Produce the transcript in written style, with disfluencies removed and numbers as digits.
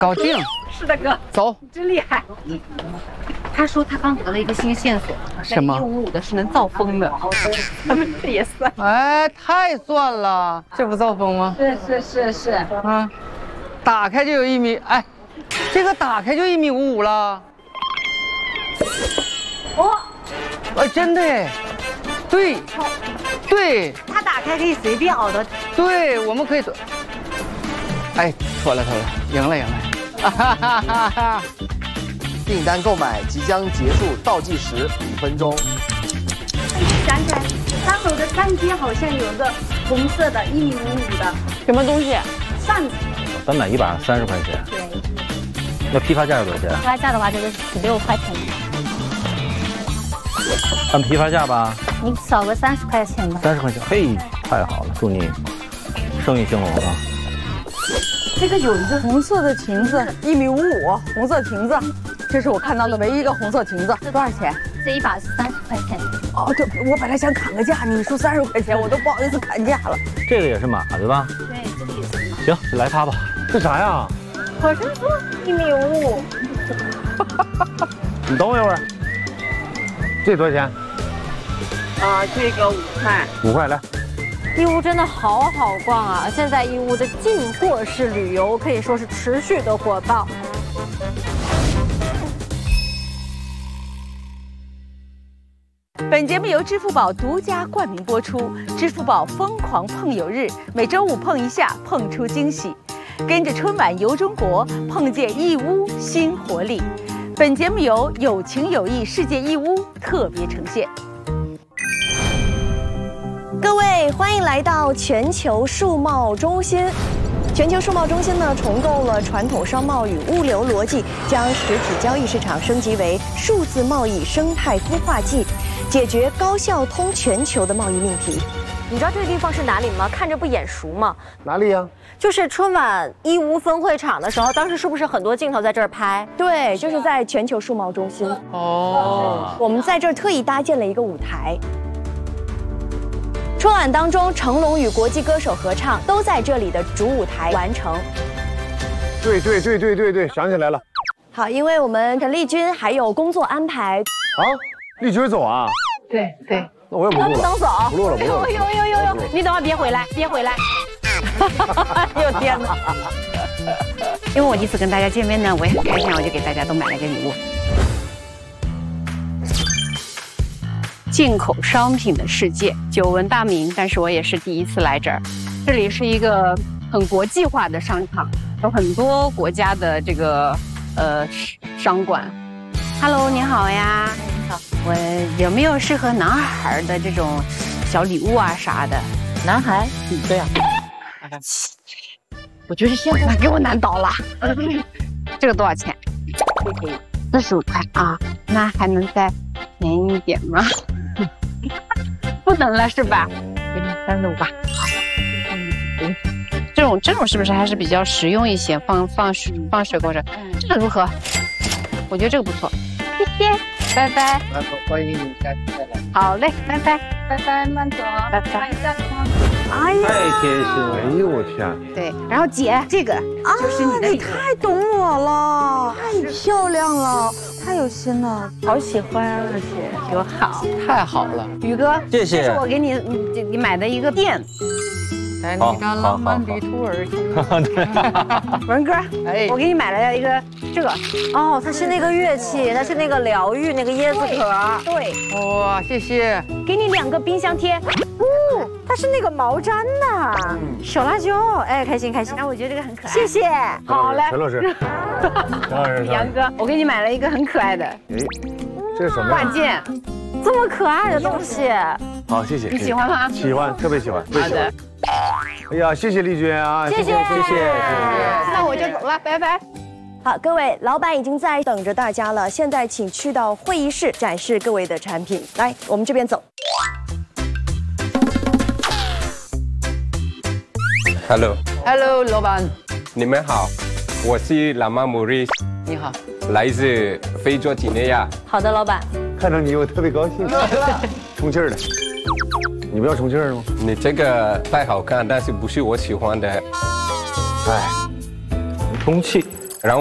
高兴。 是的，哥， 走， 你真厉害。他说他刚得了一个新线索， 什么 ？155的是能造风的，这也算。 哎，太算了，这不造风吗？ 是。 啊，打开就有1米，哎，这个打开就1.55米了。 哦， 哎，真的哎，对，对， 他打开可以随便熬的。 对，我们可以。哎，错了，赢了。哈哈哈哈！ 订单购买即将结束，倒计时5分钟。 想起来，3楼的3阶好像有个红色的1.55米的什么东西？ 扇子。 单买一把30块钱。 对。 那批发价是多少钱？ 批发价的话就是16块钱。 按批发价吧。 你少个30块钱吧。 30块钱，嘿，太好了，祝你生意兴隆啊！ 这个有一个红色的亭子，1.55米，红色亭子，这是我看到的唯一一个红色亭子。多少钱？ 这一把是30块钱。 哦，对，我本来想砍个价，你说30块钱，我都不好意思砍价了。 这个也是马对吧？ 对，这个也是马。 行，就来它吧。这啥呀？ 好像说1.55米。 你等我一会儿。这多少钱？ 这个5块。 5块，来。 义乌真的好好逛啊！现在义乌的进货式旅游可以说是持续的火爆。 本节目由支付宝独家冠名播出，支付宝疯狂碰友日，每周5碰一下，碰出惊喜。跟着春晚游中国，碰见义乌新活力。本节目由有情有义世界义乌特别呈现。 各位，欢迎来到全球数贸中心。全球数贸中心呢，重构了传统商贸与物流逻辑，将实体交易市场升级为数字贸易生态孵化器，解决高效通全球的贸易命题。 你知道这个地方是哪里吗？看着不眼熟吗？ 哪里呀？ 就是春晚义乌分会场的时候，当时是不是很多镜头在这儿拍？ 对，就是在全球数贸中心。 哦， 我们在这儿特意搭建了一个舞台。春晚当中，成龙与国际歌手合唱都在这里的主舞台完成。 对，想起来了。 好，因为我们陈丽君还有工作安排。 啊，丽君走啊？ 对。 那我也不录了。 能走？ 不录了。 呦，你等会儿别回来。 哟天哪！因为我第一次跟大家见面呢，我也很开心，我就给大家都买了个礼物。进口商品的世界，久闻大名，但是我也是第一次来这儿。这里是一个很国际化的商场，有很多国家的这个商馆。Hello， 你好呀。你好。我有没有适合男孩的这种小礼物啊啥的？男孩，对呀。我觉得现在给我难倒了。这个多少钱？45块啊，那还能再便宜一点吗？不能了是吧？给你35吧。这种是不是还是比较实用一些？放水果上，这个如何？我觉得这个不错。谢谢，拜拜。 欢迎你下次再来。 好嘞，拜拜，慢走，拜拜。 哎呀，太贴心了！哎呦我天！ 对，然后姐，这个就是你的礼物。 你太懂我了，太漂亮了，太有心了，好喜欢啊，姐。 有好， 太好了， 宇哥， 谢谢。 这是我给你买的一个垫。 带你到浪漫的土耳其。 文哥， 哎， 我给你买了一个这个。 哦，它是那个乐器，它是那个疗愈那个椰子壳。 对。 哇，谢谢。 给你2个冰箱贴。 它是那个毛毡呐，小辣椒，哎，开心。 然后我觉得这个很可爱。 谢谢。 好嘞， 陈老师， 杨哥，我给你买了一个很可爱的。 这是什么呀？ 挂件。 这么可爱的东西。 好，谢谢。 你喜欢吗？ 喜欢，特别喜欢。 好的。 哎呀，谢谢丽君啊！ 谢谢。 那我就走了，拜拜。 好，各位，老板已经在等着大家了。现在请去到会议室展示各位的产品。来，我们这边走。 Hello， 老板。 你们好，我是拉玛穆瑞斯。 你好。 来自非洲几内亚。 好的，老板。 看到你我特别高兴。充气儿的。你不要充气儿吗？ 你这个太好看，但是不是我喜欢的。 哎， 充气。